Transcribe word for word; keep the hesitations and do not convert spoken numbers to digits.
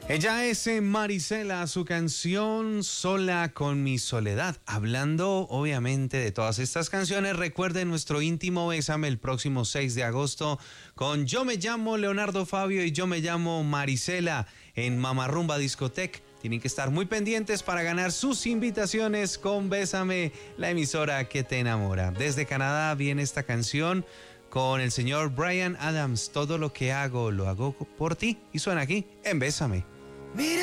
Ella es eh, Marisela, su canción Sola con mi soledad. Hablando obviamente de todas estas canciones, recuerden nuestro íntimo Bésame el próximo seis de agosto con Yo me llamo Leonardo Fabio y Yo me llamo Marisela en Mamarrumba Discotec. Tienen que estar muy pendientes para ganar sus invitaciones con Bésame, la emisora que te enamora. Desde Canadá viene esta canción con el señor Bryan Adams. Todo lo que hago, lo hago por ti. Y suena aquí en Bésame. Mira